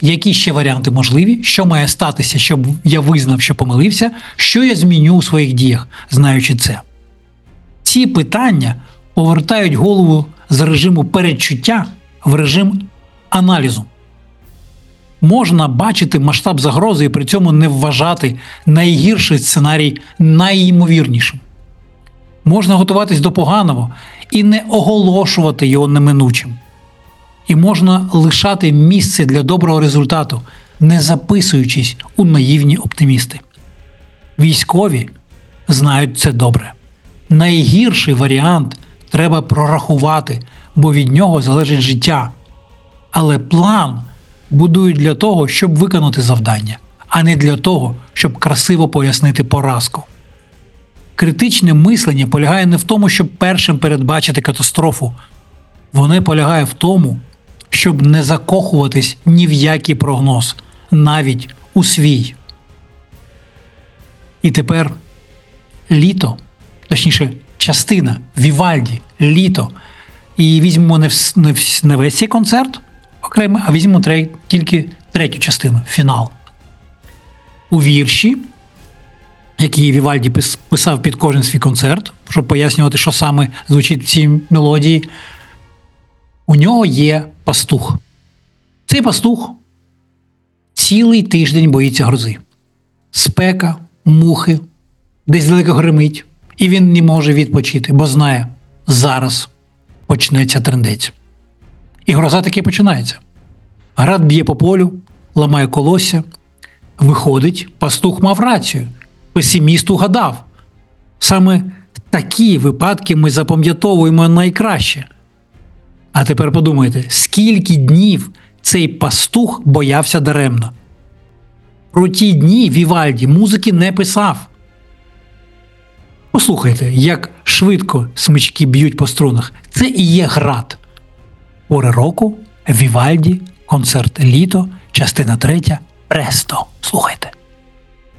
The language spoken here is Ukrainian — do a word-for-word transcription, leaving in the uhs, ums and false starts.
Які ще варіанти можливі? Що має статися, щоб я визнав, що помилився? Що я зміню у своїх діях, знаючи це? Ці питання повертають голову з режиму передчуття в режим аналізу. Можна бачити масштаб загрози і при цьому не вважати найгірший сценарій найімовірнішим. Можна готуватись до поганого і не оголошувати його неминучим. І можна лишати місце для доброго результату, не записуючись у наївні оптимісти. Військові знають це добре. Найгірший варіант треба прорахувати, бо від нього залежить життя. Але план будують для того, щоб виконати завдання, а не для того, щоб красиво пояснити поразку. Критичне мислення полягає не в тому, щоб першим передбачити катастрофу. Воно полягає в тому, щоб не закохуватись ні в який прогноз, навіть у свій. І тепер літо, точніше частина Вівальді «Літо». І візьмемо не, в, не, в, не весь цей концерт окремо, а візьмемо тре, тільки третю частину, фінал. У вірші, який Вівальді писав під кожен свій концерт, щоб пояснювати, що саме звучить в цій мелодії, у нього є пастух. Цей пастух цілий тиждень боїться грози. Спека, мухи, десь далеко гримить, і він не може відпочити, бо знає, зараз почнеться трындець. І гроза таки починається. Град б'є по полю, ламає колосся. Виходить, пастух мав рацію. Песиміст угадав. Саме такі випадки ми запам'ятовуємо найкраще. А тепер подумайте, скільки днів цей пастух боявся даремно. Про ті дні Вівальді музики не писав. Послухайте, як швидко смички б'ють по струнах. Це і є град. Пори року, Вівальді, концерт «Літо», частина третя, Престо. Слухайте.